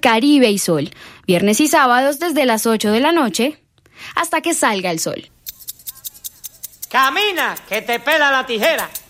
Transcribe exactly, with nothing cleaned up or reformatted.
Caribe y Sol, viernes y sábados desde las ocho de la noche hasta que salga el sol. Camina, que te pela la tijera.